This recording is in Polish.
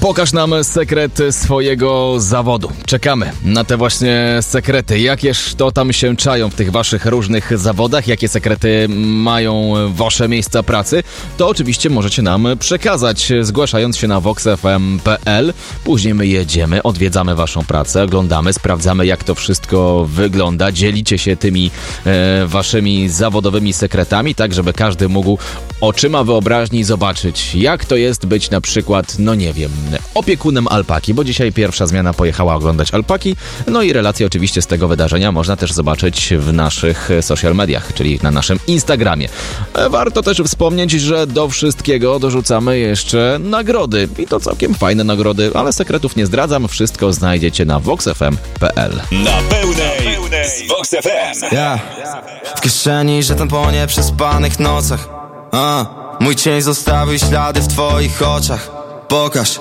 Pokaż nam sekret swojego zawodu. Czekamy na te właśnie sekrety. Jakież to tam się czają w tych waszych różnych zawodach? Jakie sekrety mają wasze miejsca pracy? To oczywiście możecie nam przekazać, zgłaszając się na voxfm.pl. Później my jedziemy, odwiedzamy waszą pracę, oglądamy, sprawdzamy, jak to wszystko wygląda. Dzielicie się tymi waszymi zawodowymi sekretami, tak żeby każdy mógł oczyma wyobraźni zobaczyć, jak to jest być na przykład, no nie wiem, opiekunem alpaki, bo dzisiaj pierwsza zmiana pojechała oglądać alpaki, no i relacje oczywiście z tego wydarzenia można też zobaczyć w naszych social mediach, czyli na naszym Instagramie. Warto też wspomnieć, że do wszystkiego dorzucamy jeszcze nagrody i to całkiem fajne nagrody, ale sekretów nie zdradzam, wszystko znajdziecie na voxfm.pl. Na pełnej z Vox FM. W kieszeni żeton po nieprzespanych nocach. Mój cień zostawił ślady w twoich oczach. Pokaż,